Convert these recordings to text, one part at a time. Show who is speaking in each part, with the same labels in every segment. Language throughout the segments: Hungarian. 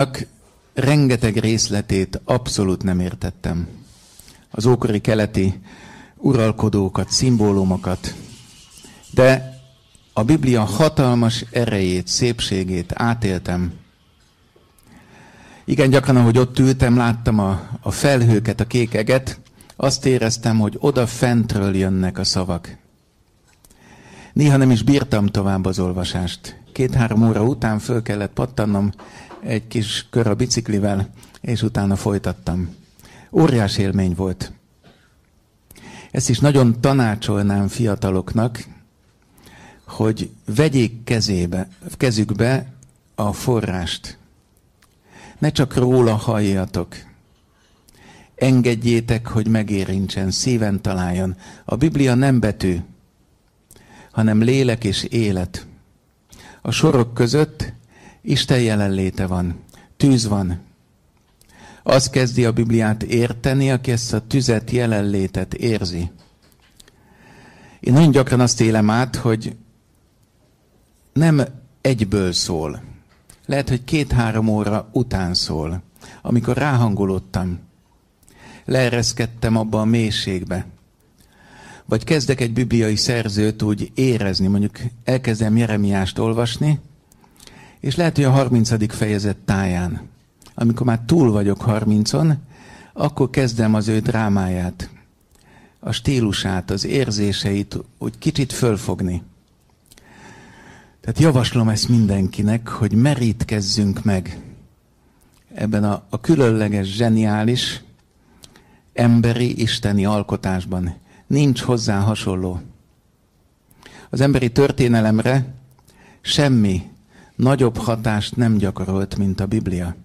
Speaker 1: rengeteg részletét abszolút nem értettem. Az ókori keleti uralkodókat, szimbólumokat, de a Biblia hatalmas erejét, szépségét átéltem. Igen, gyakran, ahogy ott ültem, láttam a felhőket, a kék eget, azt éreztem, hogy oda fentről jönnek a szavak. Néha nem is bírtam tovább az olvasást. 2-3 óra után föl kellett pattannom egy kis kör a biciklivel, és utána folytattam. Óriás élmény volt. Ezt is nagyon tanácsolnám fiataloknak, hogy vegyék kezükbe a forrást. Ne csak róla halljatok. Engedjétek, hogy megérintsen, szíven találjon. A Biblia nem betű, hanem lélek és élet. A sorok között Isten jelenléte van, tűz van. Az kezdi a Bibliát érteni, aki ezt a tüzet, jelenlétet érzi. Én nagyon gyakran azt élem át, hogy nem egyből szól. Lehet, hogy 2-3 óra után szól, amikor ráhangolódtam. Leereszkedtem abba a mélységbe. Vagy kezdek egy bibliai szerzőt úgy érezni, mondjuk elkezdem Jeremiást olvasni, és lehet, hogy a 30. fejezet táján, amikor már túl vagyok 30-on, akkor kezdem az ő drámáját, a stílusát, az érzéseit úgy kicsit fölfogni. Tehát javaslom ezt mindenkinek, hogy merítkezzünk meg ebben a különleges, zseniális, emberi, isteni alkotásban. Nincs hozzá hasonló. Az emberi történelemre semmi nagyobb hatást nem gyakorolt, mint a Biblia.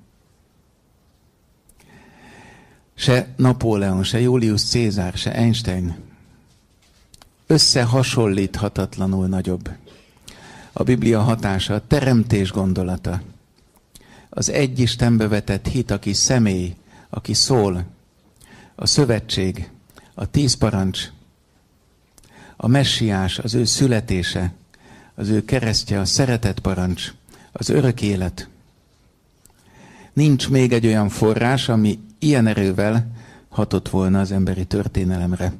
Speaker 1: Se Napóleon, se Julius Cézár, se Einstein. Összehasonlíthatatlanul nagyobb. A Biblia hatása, a teremtés gondolata. Az egy Istenbe vetett hit, aki személy, aki szól. A szövetség, a 10 parancs, a messiás, az ő születése, az ő keresztje, a szeretet parancs, az örök élet. Nincs még egy olyan forrás, ami ilyen erővel hatott volna az emberi történelemre.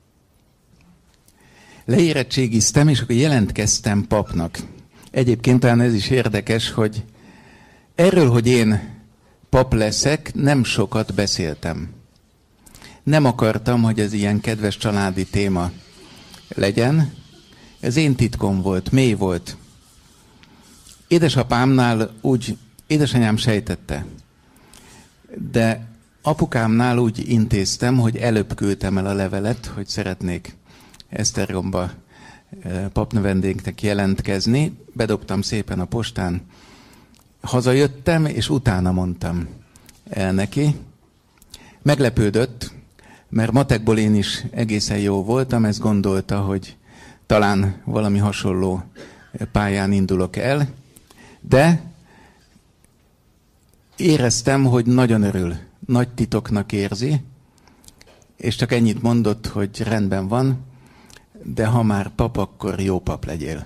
Speaker 1: Leérettségiztem, és akkor jelentkeztem papnak. Egyébként talán ez is érdekes, hogy erről, hogy én pap leszek, nem sokat beszéltem. Nem akartam, hogy ez ilyen kedves családi téma legyen. Ez én titkom volt, mély volt. Édesapámnál úgy, édesanyám sejtette, de apukámnál úgy intéztem, hogy előbb küldtem el a levelet, hogy szeretnék Esztergomba papnövendéknek jelentkezni. Bedobtam szépen a postán. Hazajöttem, és utána mondtam el neki. Meglepődött, mert matekból én is egészen jó voltam, ezt gondolta, hogy talán valami hasonló pályán indulok el, de éreztem, hogy nagyon örül, nagy titoknak érzi, és csak ennyit mondott, hogy rendben van, de ha már pap, akkor jó pap legyél.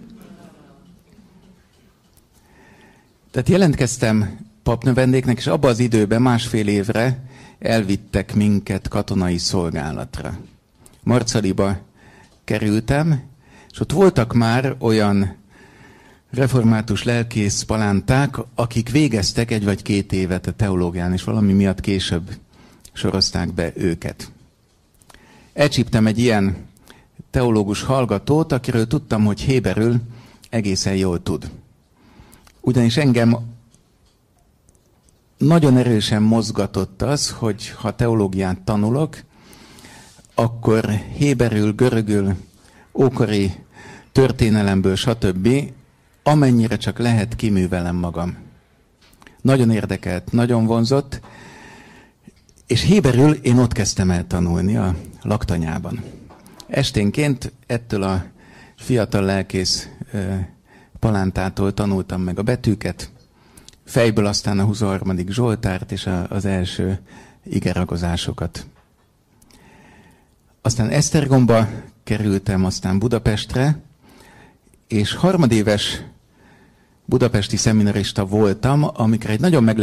Speaker 1: Tehát jelentkeztem papnövendéknek, és abban az időben 1,5 évre elvittek minket katonai szolgálatra. Marcaliba kerültem, és ott voltak már olyan református lelkész palánták, akik végeztek 1 vagy 2 évet a teológián, és valami miatt később sorozták be őket. Elcsíptem egy ilyen teológus hallgatót, akiről tudtam, hogy héberül egészen jól tud. Ugyanis engem nagyon erősen mozgatott az, hogy ha teológiát tanulok, akkor héberül, görögül, ókori történelemből, stb. Amennyire csak lehet, kiművelem magam. Nagyon érdekelt, nagyon vonzott, és héberül én ott kezdtem el tanulni a laktanyában. Esténként ettől a fiatal lelkész palántától tanultam meg a betűket, fejből aztán a 23. Zsoltárt és az első igeragozásokat. Aztán Esztergomba kerültem, aztán Budapestre, és harmadéves budapesti szeminarista voltam, amikor egy nagyon